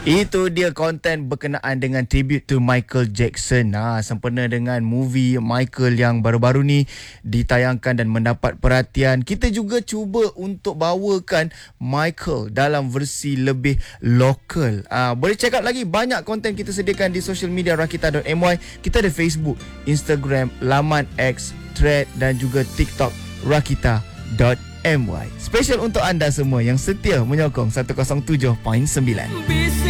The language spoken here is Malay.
Itu dia konten berkenaan dengan tribute to Michael Jackson. Sempena dengan movie Michael yang baru-baru ni ditayangkan dan mendapat perhatian. Kita juga cuba untuk bawakan Michael dalam versi lebih lokal. Boleh check out lagi banyak konten kita sediakan di social media rakita.my. Kita ada Facebook, Instagram, laman X, Thread dan juga TikTok rakita.my. Special untuk anda semua yang setia menyokong 107.9.